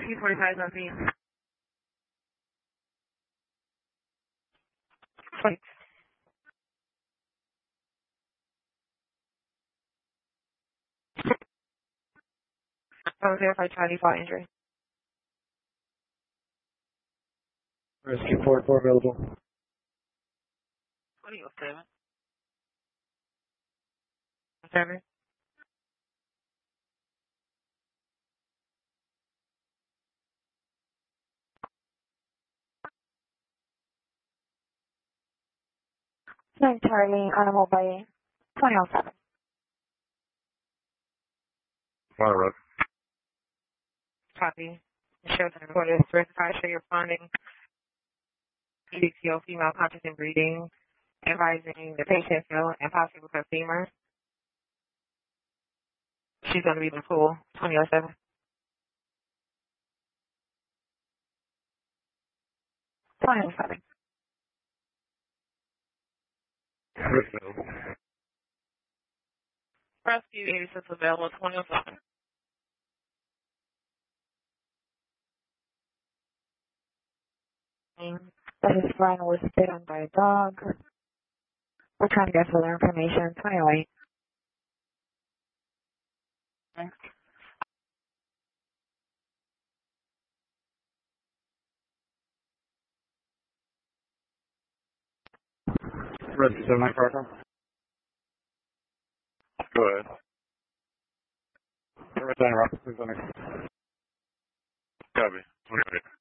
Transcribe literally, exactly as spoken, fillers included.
Rescue forty-five on scene. Wait. Oh, verified Charlie fought injury. Rescue forty-four available. What are you, seven? Seven? nine Charlie, animal by twenty oh seven. Fire road. Copy. Michelle to report is verified. Show you're responding. E D T O female conscious and breathing. Advising the patient feel and possible for femur. She's going to be in the pool. twenty oh seven. twenty oh seven. Rescue eighty-six available. twenty oh seven. That his friend was bitten by a dog. We're trying to get further information. twenty oh eight. Thanks. Rescue seven nine Parker. Go ahead. Return, Rock. Please, on me. Copy. twenty oh eight.